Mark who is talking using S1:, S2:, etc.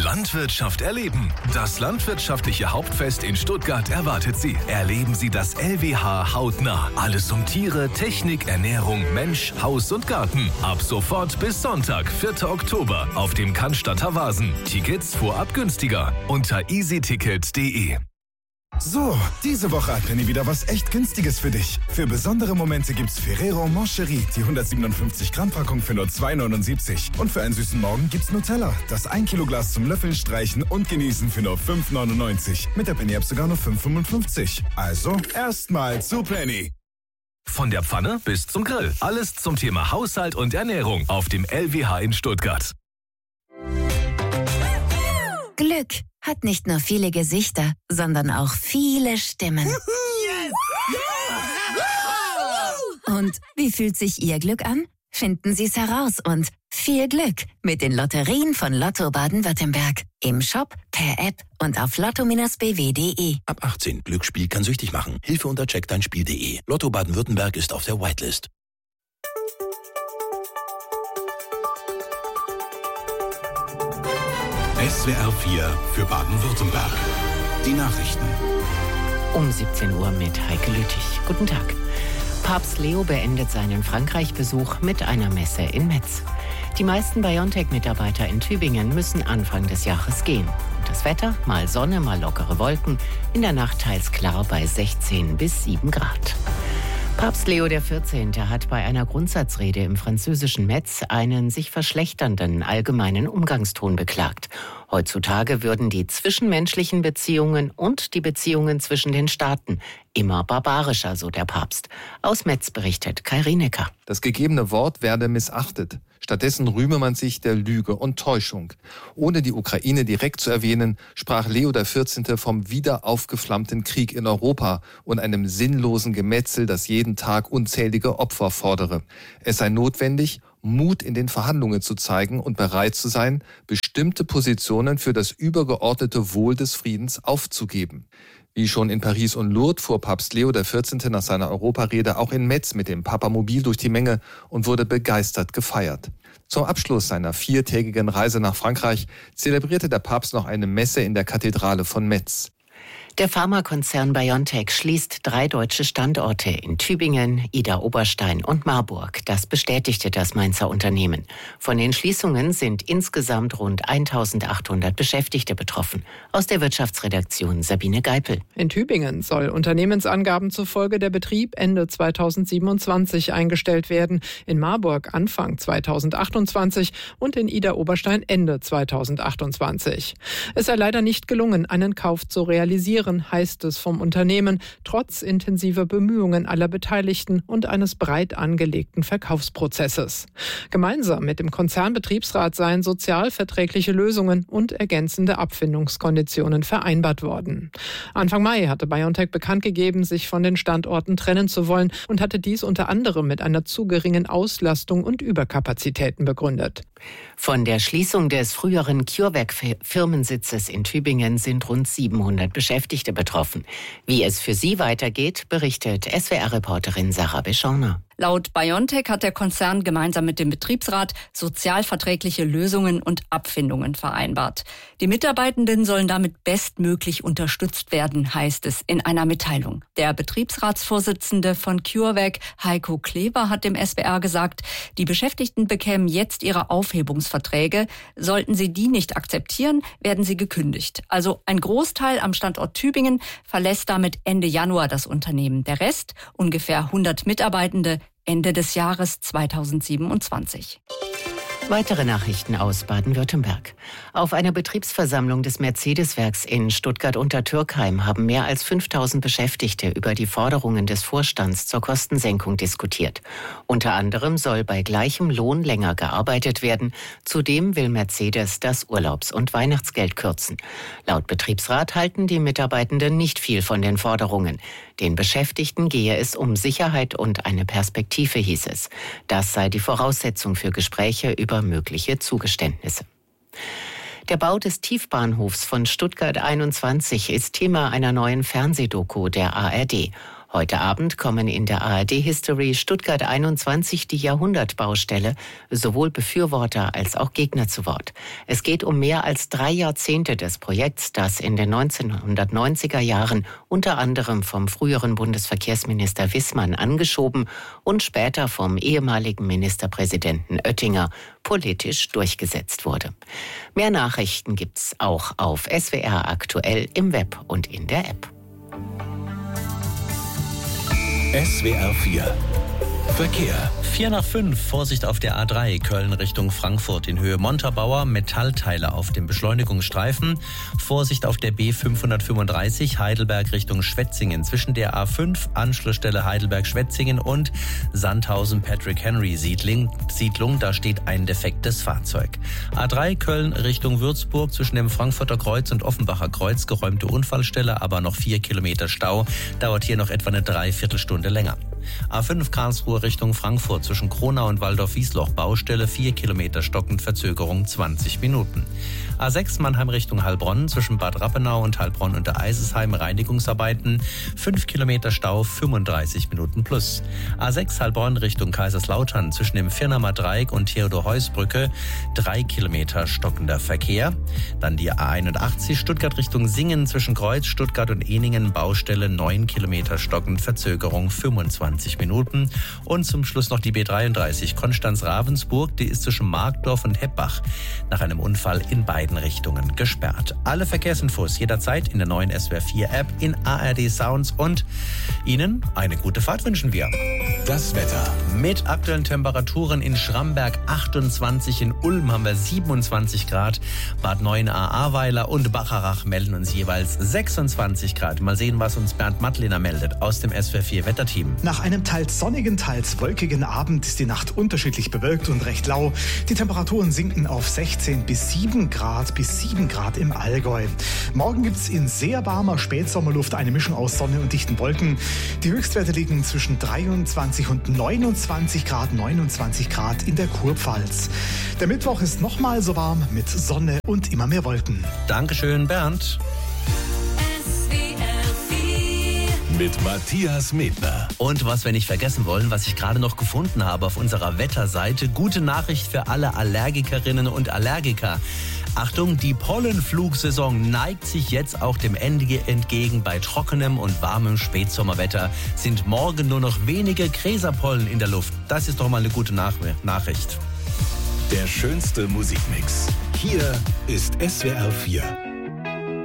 S1: Landwirtschaft erleben. Das landwirtschaftliche Hauptfest in Stuttgart erwartet Sie. Erleben Sie das LWH hautnah. Alles um Tiere, Technik, Ernährung, Mensch, Haus und Garten. Ab sofort bis Sonntag, 4. Oktober auf dem Cannstatter Vasen. Tickets vorab günstiger unter easyticket.de.
S2: So, diese Woche hat Penny wieder was echt Günstiges für dich. Für besondere Momente gibt's Ferrero Moncherie, die 157 Gramm Packung für nur 2,79. Und für einen süßen Morgen gibt's Nutella, das 1 Kilo Glas zum Löffeln, Streichen und Genießen für nur 5,99. Mit der Penny-App sogar nur 5,55. Also, erstmal zu Penny.
S1: Von der Pfanne bis zum Grill. Alles zum Thema Haushalt und Ernährung auf dem LWH in Stuttgart.
S3: Glück hat nicht nur viele Gesichter, sondern auch viele Stimmen. Und wie fühlt sich Ihr Glück an? Finden Sie es heraus und viel Glück mit den Lotterien von Lotto Baden-Württemberg. Im Shop, per App und auf lotto-bw.de.
S4: Ab 18. Glücksspiel kann süchtig machen. Hilfe unter checkdeinspiel.de. Lotto Baden-Württemberg ist auf der Whitelist.
S5: SWR 4 für Baden-Württemberg. Die Nachrichten.
S6: Um 17 Uhr mit Heike Lüttich. Guten Tag. Papst Leo beendet seinen Frankreich-Besuch mit einer Messe in Metz. Die meisten BioNTech-Mitarbeiter in Tübingen müssen Anfang des Jahres gehen. Und das Wetter? Mal Sonne, mal lockere Wolken. In der Nacht teils klar bei 16 bis 7 Grad. Papst Leo XIV. Hat bei einer Grundsatzrede im französischen Metz einen sich verschlechternden allgemeinen Umgangston beklagt. Heutzutage würden die zwischenmenschlichen Beziehungen und die Beziehungen zwischen den Staaten immer barbarischer, so der Papst. Aus Metz berichtet Kai Rienecker.
S7: Das gegebene Wort werde missachtet. Stattdessen rühme man sich der Lüge und Täuschung. Ohne die Ukraine direkt zu erwähnen, sprach Leo XIV. Vom wieder aufgeflammten Krieg in Europa und einem sinnlosen Gemetzel, das jeden Tag unzählige Opfer fordere. Es sei notwendig, Mut in den Verhandlungen zu zeigen und bereit zu sein, bestimmte Positionen für das übergeordnete Wohl des Friedens aufzugeben. Wie schon in Paris und Lourdes fuhr Papst Leo XIV. Nach seiner Europarede auch in Metz mit dem Papamobil durch die Menge und wurde begeistert gefeiert. Zum Abschluss seiner 4-tägigen Reise nach Frankreich zelebrierte der Papst noch eine Messe in der Kathedrale von Metz.
S6: Der Pharmakonzern BioNTech schließt 3 deutsche Standorte in Tübingen, Idar-Oberstein und Marburg. Das bestätigte das Mainzer Unternehmen. Von den Schließungen sind insgesamt rund 1.800 Beschäftigte betroffen. Aus der Wirtschaftsredaktion Sabine Geipel.
S8: In Tübingen soll Unternehmensangaben zufolge der Betrieb Ende 2027 eingestellt werden, in Marburg Anfang 2028 und in Idar-Oberstein Ende 2028. Es sei leider nicht gelungen, einen Kauf zu realisieren, heißt es vom Unternehmen, trotz intensiver Bemühungen aller Beteiligten und eines breit angelegten Verkaufsprozesses. Gemeinsam mit dem Konzernbetriebsrat seien sozialverträgliche Lösungen und ergänzende Abfindungskonditionen vereinbart worden. Anfang Mai hatte BioNTech bekannt gegeben, sich von den Standorten trennen zu wollen und hatte dies unter anderem mit einer zu geringen Auslastung und Überkapazitäten begründet.
S6: Von der Schließung des früheren CureVac-Firmensitzes in Tübingen sind rund 700 Beschäftigte betroffen. Wie es für sie weitergeht, berichtet SWR-Reporterin Sarah Beschorner.
S9: Laut BioNTech hat der Konzern gemeinsam mit dem Betriebsrat sozialverträgliche Lösungen und Abfindungen vereinbart. Die Mitarbeitenden sollen damit bestmöglich unterstützt werden, heißt es in einer Mitteilung. Der Betriebsratsvorsitzende von CureVac, Heiko Kleber, hat dem SWR gesagt, die Beschäftigten bekämen jetzt ihre Aufhebungsverträge. Sollten sie die nicht akzeptieren, werden sie gekündigt. Also ein Großteil am Standort Tübingen verlässt damit Ende Januar das Unternehmen. Der Rest, ungefähr 100 Mitarbeitende, Ende des Jahres 2027.
S6: Weitere Nachrichten aus Baden-Württemberg. Auf einer Betriebsversammlung des Mercedes-Werks in Stuttgart-Untertürkheim haben mehr als 5.000 Beschäftigte über die Forderungen des Vorstands zur Kostensenkung diskutiert. Unter anderem soll bei gleichem Lohn länger gearbeitet werden. Zudem will Mercedes das Urlaubs- und Weihnachtsgeld kürzen. Laut Betriebsrat halten die Mitarbeitenden nicht viel von den Forderungen. Den Beschäftigten gehe es um Sicherheit und eine Perspektive, hieß es. Das sei die Voraussetzung für Gespräche über mögliche Zugeständnisse. Der Bau des Tiefbahnhofs von Stuttgart 21 ist Thema einer neuen Fernsehdoku der ARD. Heute Abend kommen in der ARD-History Stuttgart 21 die Jahrhundertbaustelle sowohl Befürworter als auch Gegner zu Wort. Es geht um mehr als 3 Jahrzehnte des Projekts, das in den 1990er Jahren unter anderem vom früheren Bundesverkehrsminister Wissmann angeschoben und später vom ehemaligen Ministerpräsidenten Oettinger politisch durchgesetzt wurde. Mehr Nachrichten gibt's auch auf SWR aktuell im Web und in der App.
S5: SWR 4 Verkehr.
S10: 4:05, Vorsicht auf der A3, Köln Richtung Frankfurt in Höhe Montabaur, Metallteile auf dem Beschleunigungsstreifen. Vorsicht auf der B535, Heidelberg Richtung Schwetzingen, zwischen der A5, Anschlussstelle Heidelberg-Schwetzingen und Sandhausen-Patrick-Henry-Siedlung, da steht ein defektes Fahrzeug. A3, Köln Richtung Würzburg, zwischen dem Frankfurter Kreuz und Offenbacher Kreuz, geräumte Unfallstelle, aber noch 4 Kilometer Stau, dauert hier noch etwa eine Dreiviertelstunde länger. A5 Karlsruhe Richtung Frankfurt, zwischen Kronau und Waldorf-Wiesloch, Baustelle 4 Kilometer stockend, Verzögerung 20 Minuten. A6 Mannheim Richtung Heilbronn, zwischen Bad Rappenau und Heilbronn unter Eisesheim, Reinigungsarbeiten, 5 Kilometer Stau, 35 Minuten plus. A6 Heilbronn Richtung Kaiserslautern, zwischen dem Firnamer Dreieck und Theodor-Heuss-Brücke, 3 Kilometer stockender Verkehr. Dann die A81 Stuttgart Richtung Singen, zwischen Kreuz, Stuttgart und Ehningen, Baustelle 9 Kilometer stockend, Verzögerung 25 Minuten. Und zum Schluss noch die B33 Konstanz-Ravensburg, die ist zwischen Markdorf und Heppbach nach einem Unfall in beiden Richtungen gesperrt. Alle Verkehrsinfos jederzeit in der neuen SWR 4 App, in ARD Sounds, und Ihnen eine gute Fahrt wünschen wir.
S5: Das Wetter.
S10: Mit aktuellen Temperaturen in Schramberg 28, in Ulm haben wir 27 Grad, Bad Neuenahr-Ahrweiler und Bacharach melden uns jeweils 26 Grad. Mal sehen, was uns Bernd Mattliner meldet aus dem SWR 4 Wetterteam.
S11: Nach einem teils sonnigen, teils wolkigen Abend ist die Nacht unterschiedlich bewölkt und recht lau. Die Temperaturen sinken auf 16 bis 7 Grad im Allgäu. Morgen gibt es in sehr warmer Spätsommerluft eine Mischung aus Sonne und dichten Wolken. Die Höchstwerte liegen zwischen 23 und 29 Grad in der Kurpfalz. Der Mittwoch ist nochmal so warm mit Sonne und immer mehr Wolken.
S10: Dankeschön, Bernd.
S5: Mit Matthias Medner.
S10: Und was wir nicht vergessen wollen, was ich gerade noch gefunden habe auf unserer Wetterseite, gute Nachricht für alle Allergikerinnen und Allergiker. Achtung, die Pollenflugsaison neigt sich jetzt auch dem Ende entgegen. Bei trockenem und warmem Spätsommerwetter sind morgen nur noch wenige Gräserpollen in der Luft. Das ist doch mal eine gute Nachricht.
S5: Der schönste Musikmix. Hier ist SWR 4.